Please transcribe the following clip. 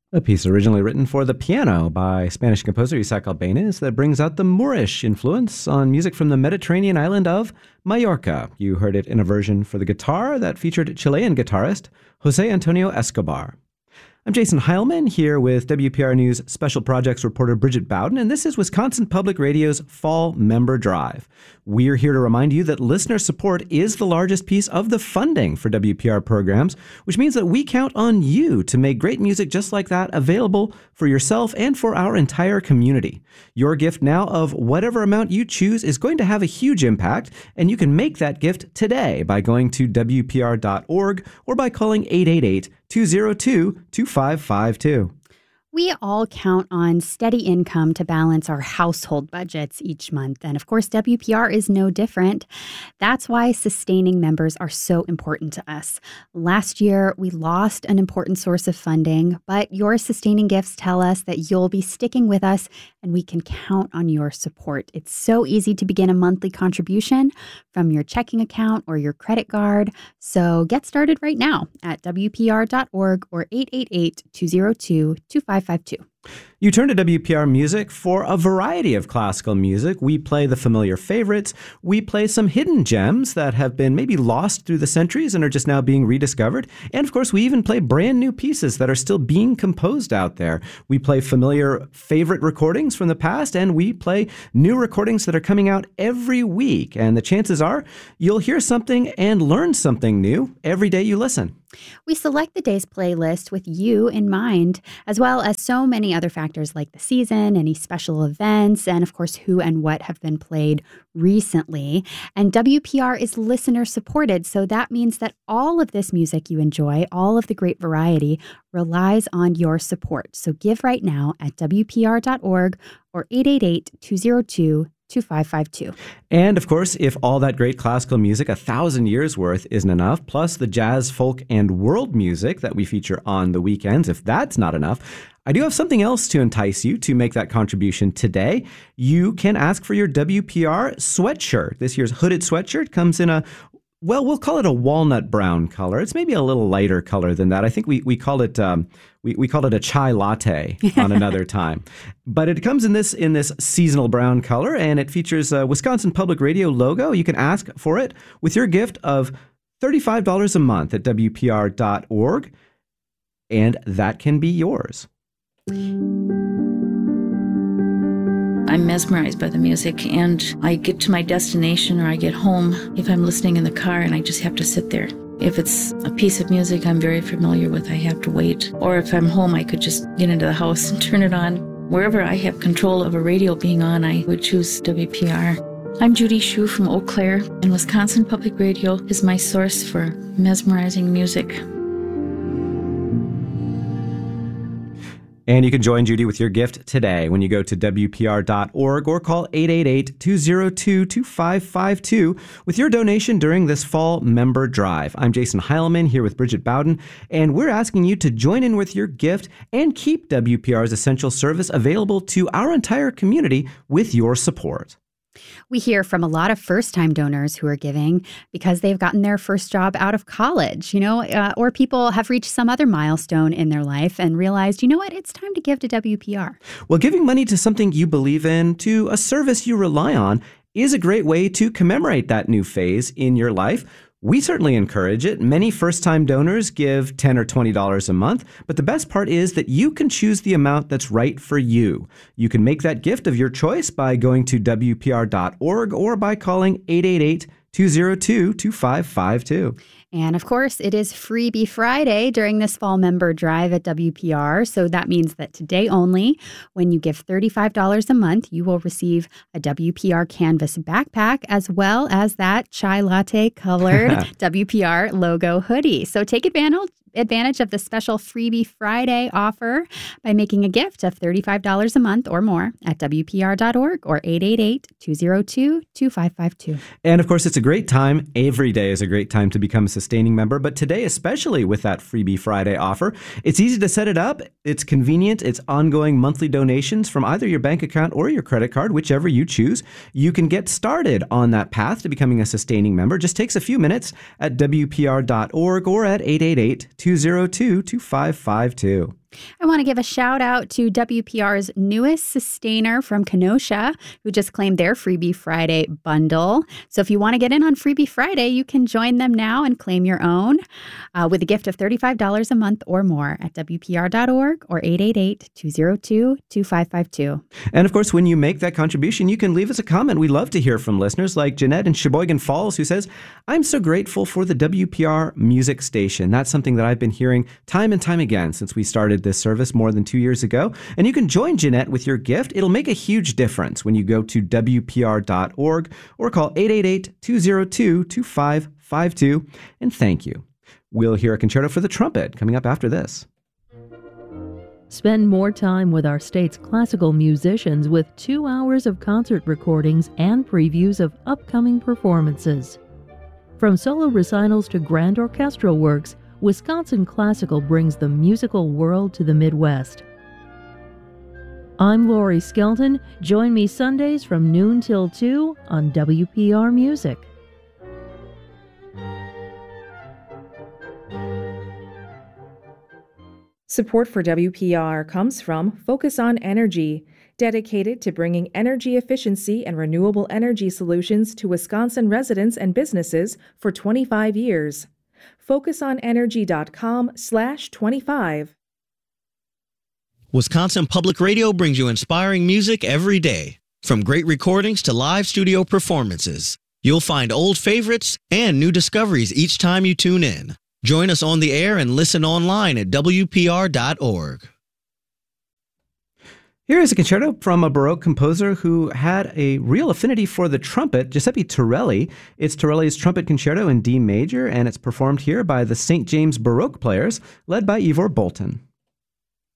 A piece originally written for the piano by Spanish composer Isaac Albéniz that brings out the Moorish influence on music from the Mediterranean island of Mallorca. You heard it in a version for the guitar that featured Chilean guitarist Jose Antonio Escobar. I'm Jason Heilman here with WPR News Special Projects reporter Bridget Bowden, and this is Wisconsin Public Radio's Fall Member Drive. We're here to remind you that listener support is the largest piece of the funding for WPR programs, which means that we count on you to make great music just like that available for yourself and for our entire community. Your gift now of whatever amount you choose is going to have a huge impact, and you can make that gift today by going to WPR.org or by calling 888-202-2552. We all count on steady income to balance our household budgets each month. And of course, WPR is no different. That's why sustaining members are so important to us. Last year, we lost an important source of funding, but your sustaining gifts tell us that you'll be sticking with us and we can count on your support. It's so easy to begin a monthly contribution from your checking account or your credit card. So get started right now at WPR.org or 888-202-2552. You turn to WPR Music for a variety of classical music. We play the familiar favorites. We play some hidden gems that have been maybe lost through the centuries and are just now being rediscovered. And of course, we even play brand new pieces that are still being composed out there. We play familiar favorite recordings from the past, and we play new recordings that are coming out every week. And the chances are you'll hear something and learn something new every day you listen. We select the day's playlist with you in mind, as well as so many other factors like the season, any special events, and of course, who and what have been played recently. And WPR is listener supported, so that means that all of this music you enjoy, all of the great variety, relies on your support. So give right now at WPR.org or 888-202-2552. And of course, if all that great classical music, 1,000 years worth, isn't enough, plus the jazz, folk, and world music that we feature on the weekends, if that's not enough, I do have something else to entice you to make that contribution today. You can ask for your WPR sweatshirt. This year's hooded sweatshirt comes in we'll call it a walnut brown color. It's maybe a little lighter color than that. I think we called it we called it a chai latte on another time. But it comes in this seasonal brown color, and it features a Wisconsin Public Radio logo. You can ask for it with your gift of $35 a month at WPR.org, and that can be yours. I'm mesmerized by the music, and I get to my destination or I get home if I'm listening in the car and I just have to sit there. If it's a piece of music I'm very familiar with, I have to wait. Or if I'm home, I could just get into the house and turn it on. Wherever I have control of a radio being on, I would choose WPR. I'm Judy Schuh from Eau Claire, and Wisconsin Public Radio is my source for mesmerizing music. And you can join Judy with your gift today when you go to WPR.org or call 888-202-2552 with your donation during this fall member drive. I'm Jason Heilman here with Bridget Bowden, and we're asking you to join in with your gift and keep WPR's essential service available to our entire community with your support. We hear from a lot of first-time donors who are giving because they've gotten their first job out of college, or people have reached some other milestone in their life and realized, you know what, it's time to give to WPR. Well, giving money to something you believe in, to a service you rely on, is a great way to commemorate that new phase in your life. We certainly encourage it. Many first-time donors give $10 or $20 a month, but the best part is that you can choose the amount that's right for you. You can make that gift of your choice by going to WPR.org or by calling 888-202-2552. And of course, it is Freebie Friday during this fall member drive at WPR. So that means that today only, when you give $35 a month, you will receive a WPR Canvas backpack as well as that chai latte colored WPR logo hoodie. So take advantage of the special Freebie Friday offer by making a gift of $35 a month or more at WPR.org or 888-202-2552. And of course, it's a great time. Every day is a great time to become a sustaining member, but today, especially with that Freebie Friday offer, it's easy to set it up. It's convenient. It's ongoing monthly donations from either your bank account or your credit card, whichever you choose. You can get started on that path to becoming a sustaining member. Just takes a few minutes at WPR.org or at 888-202-2552. I want to give a shout out to WPR's newest sustainer from Kenosha, who just claimed their Freebie Friday bundle. So if you want to get in on Freebie Friday, you can join them now and claim your own with a gift of $35 a month or more at WPR.org or 888-202-2552. And of course, when you make that contribution, you can leave us a comment. We love to hear from listeners like Jeanette in Sheboygan Falls, who says, I'm so grateful for the WPR music station. That's something that I've been hearing time and time again since we started this service more than 2 years ago. And you can join Jeanette with your gift. It'll make a huge difference when you go to WPR.org or call 888-202-2552. And thank you. We'll hear a concerto for the trumpet coming up after this. Spend more time with our state's classical musicians with 2 hours of concert recordings and previews of upcoming performances. From solo recitals to grand orchestral works, Wisconsin Classical brings the musical world to the Midwest. I'm Lori Skelton. Join me Sundays from noon till 2 on WPR Music. Support for WPR comes from Focus on Energy, dedicated to bringing energy efficiency and renewable energy solutions to Wisconsin residents and businesses for 25 years. FocusOnEnergy.com/25. Wisconsin Public Radio brings you inspiring music every day. From great recordings to live studio performances, you'll find old favorites and new discoveries each time you tune in. Join us on the air and listen online at WPR.org. Here is a concerto from a Baroque composer who had a real affinity for the trumpet, Giuseppe Torelli. It's Torelli's Trumpet Concerto in D major, and it's performed here by the St. James Baroque Players, led by Ivor Bolton.